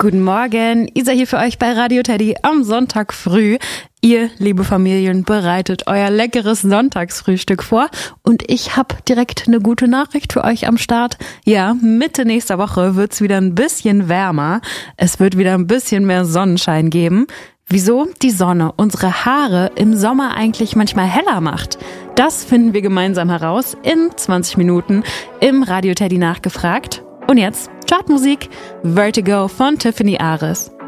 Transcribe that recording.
Guten Morgen, Isa hier für euch bei Radio Teddy am Sonntag früh. Ihr, liebe Familien, bereitet euer leckeres Sonntagsfrühstück vor und ich habe direkt eine gute Nachricht für euch am Start. Ja, Mitte nächster Woche wird's wieder ein bisschen wärmer. Es wird wieder ein bisschen mehr Sonnenschein geben. Wieso die Sonne unsere Haare im Sommer eigentlich manchmal heller macht, das finden wir gemeinsam heraus in 20 Minuten im Radio Teddy nachgefragt. Und jetzt Chartmusik, Vertigo von Tiffany Ares.